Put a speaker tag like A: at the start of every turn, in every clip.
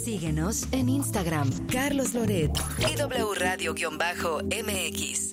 A: Síguenos en Instagram, Carlos Loret y W Radio-MX.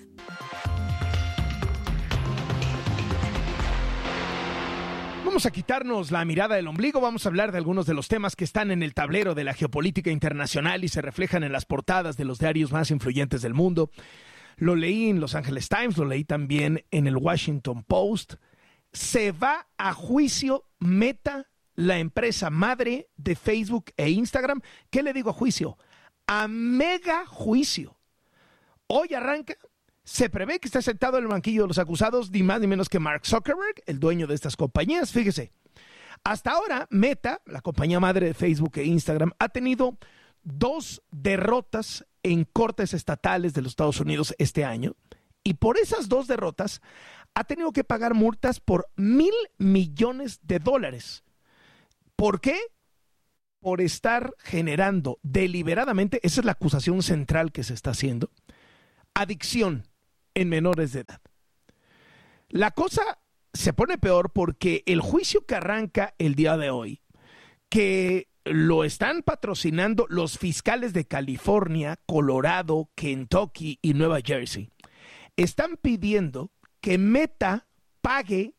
B: Vamos a quitarnos la mirada del ombligo, vamos a hablar de algunos de los temas que están en el tablero de la geopolítica internacional y se reflejan en las portadas de los diarios más influyentes del mundo. Lo leí en Los Angeles Times, lo leí también en el Washington Post. Se va a juicio Meta, la empresa madre de Facebook e Instagram. ¿Qué le digo a juicio? A mega juicio. Hoy arranca. Se prevé que esté sentado en el banquillo de los acusados ni más ni menos que Mark Zuckerberg, el dueño de estas compañías. Fíjese, hasta ahora Meta, la compañía madre de Facebook e Instagram, ha tenido 2 derrotas en cortes estatales de los Estados Unidos este año. Y por esas 2 derrotas ha tenido que pagar multas por $1,000 millones. ¿Por qué? Por estar generando deliberadamente, esa es la acusación central que se está haciendo, adicción en menores de edad. La cosa se pone peor porque el juicio que arranca el día de hoy, que lo están patrocinando los fiscales de California, Colorado, Kentucky y Nueva Jersey, están pidiendo que Meta pague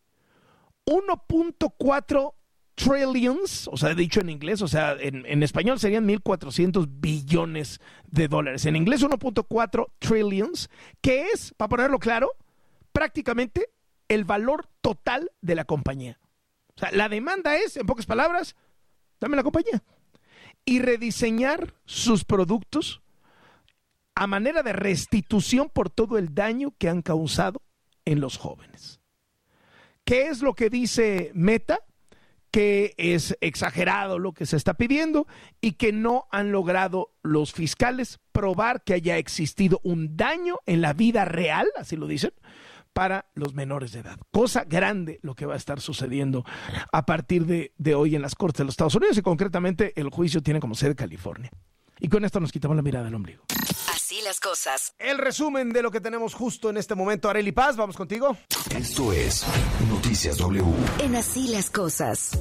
B: 1.4 trillions, o sea, dicho en inglés, o sea, en español serían 1.400 billones de dólares. En inglés 1.4 trillions, que es, para ponerlo claro, prácticamente el valor total de la compañía. O sea, la demanda es, en pocas palabras, dame la compañía. Y rediseñar sus productos a manera de restitución por todo el daño que han causado en los jóvenes. ¿Qué es lo que dice Meta? Que es exagerado lo que se está pidiendo y que no han logrado los fiscales probar que haya existido un daño en la vida real, así lo dicen, para los menores de edad. Cosa grande lo que va a estar sucediendo a partir de hoy en las Cortes de los Estados Unidos y concretamente el juicio tiene como sede California. Y con esto nos quitamos la mirada del ombligo.
A: Así las cosas.
B: El resumen de lo que tenemos justo en este momento. Arely Paz, vamos contigo.
C: Esto es Noticias W.
A: En Así las cosas.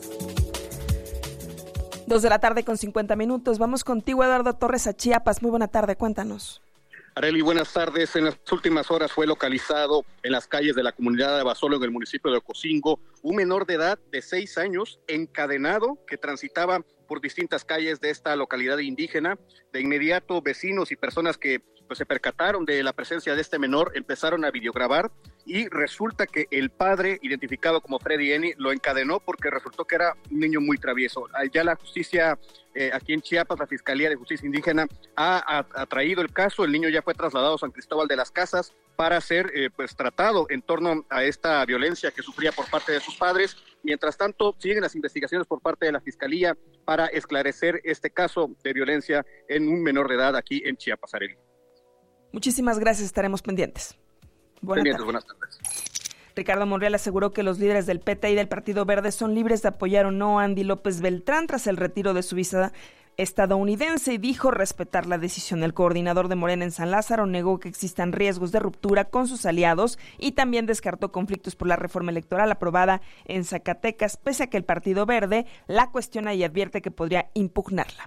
D: 2:50 p.m. Vamos contigo, Eduardo Torres, a Chiapas. Muy buena tarde, cuéntanos.
E: Arely, buenas tardes. En las últimas horas fue localizado en las calles de la comunidad de Basolo, en el municipio de Ocosingo, un menor de edad de 6 años encadenado que transitaba por distintas calles de esta localidad indígena. De inmediato, vecinos y personas que se percataron de la presencia de este menor empezaron a videograbar y resulta que el padre, identificado como Freddy Eni, lo encadenó porque resultó que era un niño muy travieso. Ya la justicia aquí en Chiapas, la Fiscalía de Justicia Indígena ha traído el caso. El niño ya fue trasladado a San Cristóbal de las Casas para ser tratado en torno a esta violencia que sufría por parte de sus padres. Mientras tanto, siguen las investigaciones por parte de la Fiscalía para esclarecer este caso de violencia en un menor de edad aquí en Chiapas, Arely.
D: Muchísimas gracias, estaremos pendientes. Buenas tardes. Ricardo Monreal aseguró que los líderes del PT y del Partido Verde son libres de apoyar o no a Andy López Beltrán tras el retiro de su visa estadounidense y dijo respetar la decisión. El coordinador de Morena en San Lázaro negó que existan riesgos de ruptura con sus aliados y también descartó conflictos por la reforma electoral aprobada en Zacatecas, pese a que el Partido Verde la cuestiona y advierte que podría impugnarla.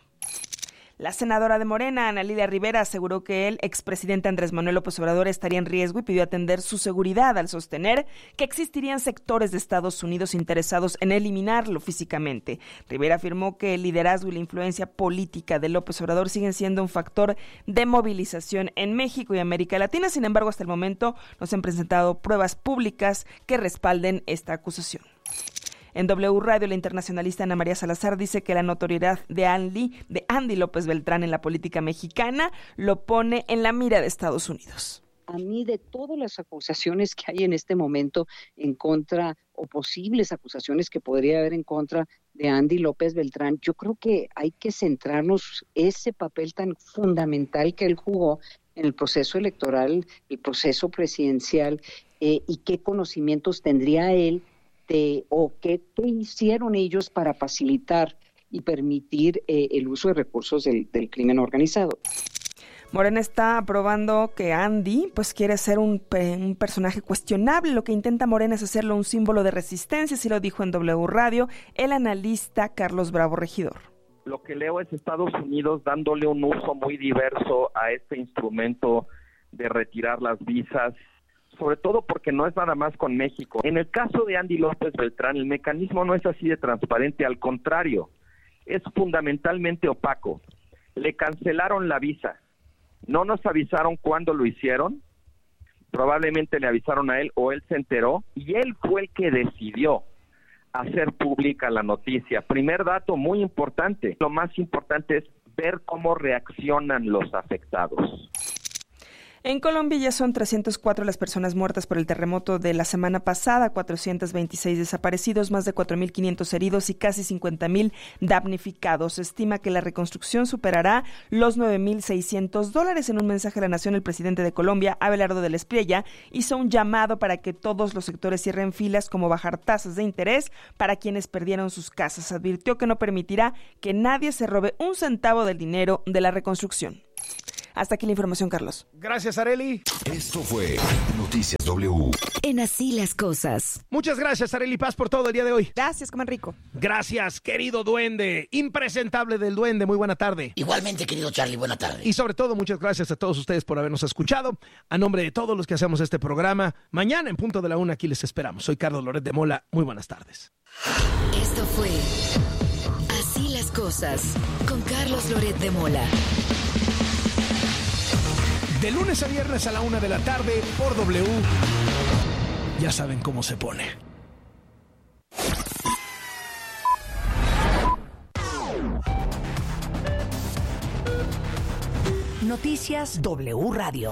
D: La senadora de Morena, Ana Lilia Rivera, aseguró que el expresidente Andrés Manuel López Obrador estaría en riesgo y pidió atender su seguridad al sostener que existirían sectores de Estados Unidos interesados en eliminarlo físicamente. Rivera afirmó que el liderazgo y la influencia política de López Obrador siguen siendo un factor de movilización en México y América Latina. Sin embargo, hasta el momento no se han presentado pruebas públicas que respalden esta acusación. En W Radio, la internacionalista Ana María Salazar dice que la notoriedad de Andy López Beltrán en la política mexicana lo pone en la mira de Estados Unidos.
F: A mí, de todas las acusaciones que hay en este momento en contra, o posibles acusaciones que podría haber en contra de Andy López Beltrán, yo creo que hay que centrarnos ese papel tan fundamental que él jugó en el proceso electoral, el proceso presidencial, y qué conocimientos tendría él o qué hicieron ellos para facilitar y permitir el uso de recursos del crimen organizado.
D: Morena está aprobando que Andy quiere ser un personaje cuestionable. Lo que intenta Morena es hacerlo un símbolo de resistencia, así lo dijo en W Radio el analista Carlos Bravo Regidor.
G: lo que leo es Estados Unidos dándole un uso muy diverso a este instrumento de retirar las visas, sobre todo porque no es nada más con México. En el caso de Andy López Beltrán, el mecanismo no es así de transparente, al contrario, es fundamentalmente opaco. Le cancelaron la visa, no nos avisaron cuándo lo hicieron, probablemente le avisaron a él o él se enteró, y él fue el que decidió hacer pública la noticia. Primer dato muy importante, lo más importante es ver cómo reaccionan los afectados.
D: En Colombia ya son 304 las personas muertas por el terremoto de la semana pasada, 426 desaparecidos, más de 4.500 heridos y casi 50.000 damnificados. Se estima que la reconstrucción superará los $9.600. En un mensaje a la nación, el presidente de Colombia, Abelardo del Espriella, hizo un llamado para que todos los sectores cierren filas, como bajar tasas de interés para quienes perdieron sus casas. Advirtió que no permitirá que nadie se robe un centavo del dinero de la reconstrucción. Hasta aquí la información, Carlos.
B: Gracias, Arely.
C: Esto fue Noticias W.
A: En Así las Cosas.
B: Muchas gracias, Arely Paz, por todo el día de hoy.
D: Gracias, coman rico.
B: Gracias, querido duende, impresentable del duende, muy buena tarde.
H: Igualmente, querido Charlie, buena tarde.
B: Y sobre todo, muchas gracias a todos ustedes por habernos escuchado. A nombre de todos los que hacemos este programa, mañana en punto de la 1 aquí les esperamos. Soy Carlos Loret de Mola, muy buenas tardes.
A: Esto fue Así las Cosas con Carlos Loret de Mola.
B: De lunes a viernes a la 1 de la tarde por W. Ya saben cómo se pone.
A: Noticias W Radio.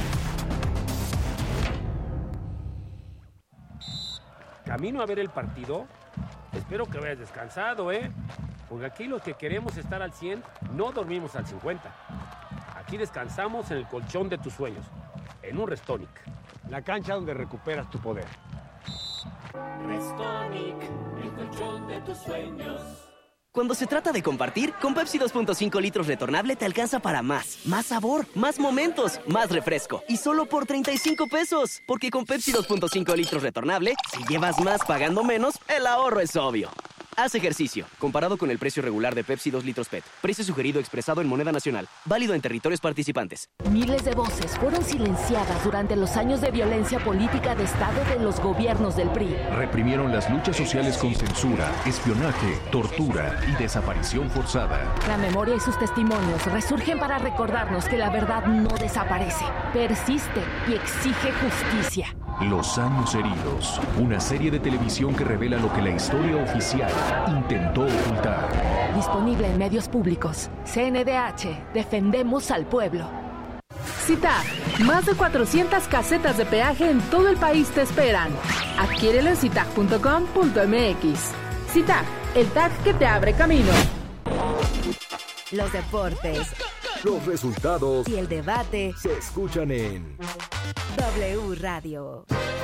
I: Camino a ver el partido. Espero que vayas descansado, porque aquí los que queremos estar al 100 no dormimos al 50. Aquí descansamos en el colchón de tus sueños, en un Restonic.
J: La cancha donde recuperas tu poder.
K: Restonic, el colchón de tus sueños.
L: Cuando se trata de compartir, con Pepsi 2.5 litros retornable te alcanza para más. Más sabor, más momentos, más refresco. Y solo por 35 pesos. Porque con Pepsi 2.5 litros retornable, si llevas más pagando menos, el ahorro es obvio. Haz ejercicio. Comparado con el precio regular de Pepsi 2 litros PET. Precio sugerido expresado en moneda nacional. Válido en territorios participantes.
M: Miles de voces fueron silenciadas durante los años de violencia política de Estado de los gobiernos del PRI.
N: Reprimieron las luchas sociales con censura, espionaje, tortura y desaparición forzada.
M: La memoria y sus testimonios resurgen para recordarnos que la verdad no desaparece, persiste y exige justicia.
N: Los años heridos. Una serie de televisión que revela lo que la historia oficial intentó ocultar.
M: Disponible en medios públicos. CNDH. Defendemos al pueblo.
O: CITAG. Más de 400 casetas de peaje en todo el país te esperan. Adquiérelo en citag.com.mx. CITAG. El tag que te abre camino.
A: Los deportes.
C: Los resultados
A: y el debate
C: se escuchan en
A: W Radio.